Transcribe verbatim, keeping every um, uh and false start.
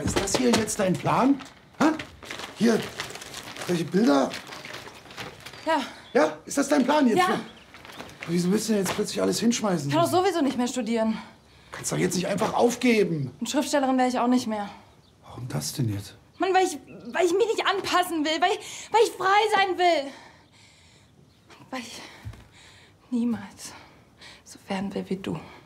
Ist das hier jetzt dein Plan? Hä? Hier, solche Bilder? Ja. Ja, ist das dein Plan jetzt? Ja. Wieso willst du denn jetzt plötzlich alles hinschmeißen? Ich kann doch sowieso nicht mehr studieren. Kannst doch jetzt nicht einfach aufgeben. Und Schriftstellerin wäre ich auch nicht mehr. Warum das denn jetzt? Mann, weil ich, weil ich mich nicht anpassen will, weil ich, weil ich frei sein will. Weil ich niemals so werden will wie du.